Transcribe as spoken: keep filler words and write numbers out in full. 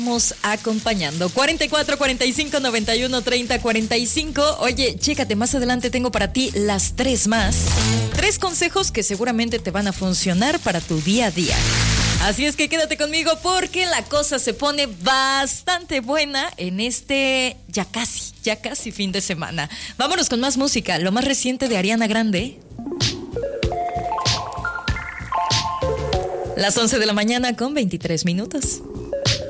Estamos acompañando. cuarenta y cuatro, cuarenta y cinco, noventa y uno, treinta, cuarenta y cinco. Oye, chécate, más adelante tengo para ti las tres más. Tres consejos que seguramente te van a funcionar para tu día a día. Así es que quédate conmigo porque la cosa se pone bastante buena en este ya casi, ya casi fin de semana. Vámonos con más música, lo más reciente de Ariana Grande. Las once de la mañana con veintitrés minutos.